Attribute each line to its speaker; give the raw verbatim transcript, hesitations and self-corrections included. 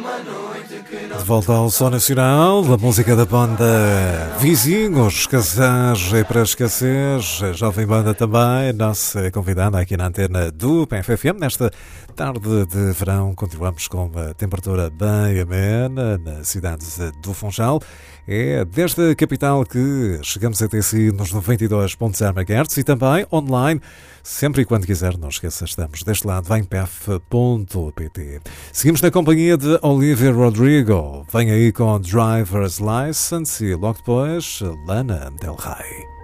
Speaker 1: De volta ao Som Nacional, a música da banda Vizinhos, Escassez e para Escassez, a jovem banda também, nossa convidada aqui na antena do P F F M. Nesta tarde de verão, continuamos com uma temperatura bem amena na cidade do Funchal. É desde a capital que chegamos até si nos noventa e dois ponto zero megahertz e também online, sempre e quando quiser, não esqueça, estamos deste lado em p f ponto p t. Seguimos na companhia de Olivia Rodrigo, vem aí com Driver's License e logo depois Lana Del Rey.